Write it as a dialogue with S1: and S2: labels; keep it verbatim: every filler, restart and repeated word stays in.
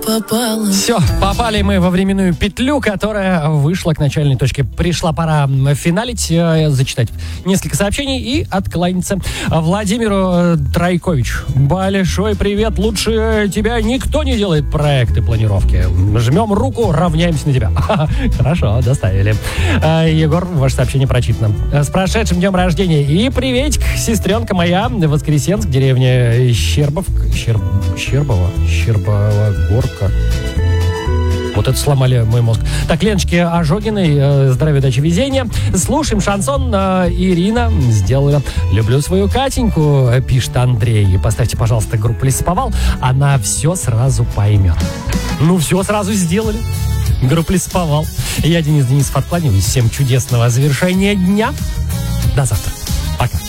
S1: попала.
S2: Все, попали мы во временную петлю, которая вышла к начальной точке. Пришла пора финалить, э, зачитать несколько сообщений и откланяться. Владимиру Трайковичу. Большой привет. Лучше тебя никто не делает проекты планировки. Жмем руку, равняемся на тебя. Хорошо, доставили. Егор, ваше сообщение прочитано. С прошедшим днем рождения. И приветик, сестренка моя, Воскресенск, деревня Щербов... Щерб... Щербова? Щербова горка. Вот это сломали мой мозг. Так, Леночке Ожогиной, э, здравия, удачи, везения. Слушаем шансон. Э, Ирина сделала. Люблю свою Катеньку, э, пишет Андрей. Поставьте, пожалуйста, группу Лесоповал. Она все сразу поймет. Ну, все сразу сделали. Группа Лесоповал. Я Денис Денисов откланиваюсь. Всем чудесного завершения дня. До завтра. Пока.